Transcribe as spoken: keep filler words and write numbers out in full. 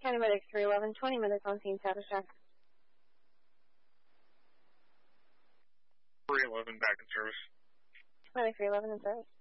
Paramedic three eleven, twenty minutes on scene, status check. three eleven back in service. Paramedic three eleven in service.